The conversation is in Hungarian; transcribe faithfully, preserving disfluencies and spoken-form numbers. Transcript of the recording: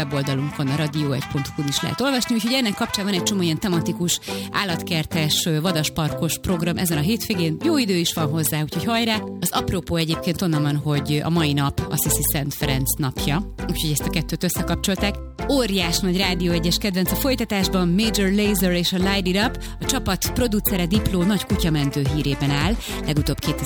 weboldalunkon, a radio egy pont hu is lehet olvasni, úgyhogy ennek kapcsán van egy csomó ilyen tematikus, állatkertes, vadasparkos program ezen a hétvégén. Jó idő is van hozzá, úgyhogy hajrá! Az apropó egyébként onnan van, hogy a mai nap Assisi Szent Ferenc napja, úgyhogy ezt a kettőt összekapcsolták. Óriás nagy Rádió egyes kedvenc a folytatásban, Major Lazer és a Light It Up, a csapat producere Diplo nagy kutyamentő hírében áll, legutóbb